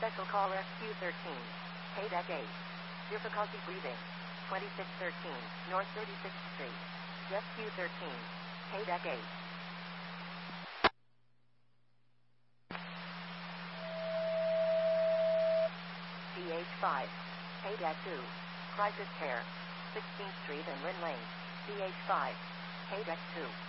Special Call Rescue 13. Paydeck 8. Difficulty breathing. 2613, North 36th Street. Rescue 13. Paydeck 8. CH5. Paydeck 2. Crisis Care. 16th Street and Lynn Lane. CH5. Paydeck 2.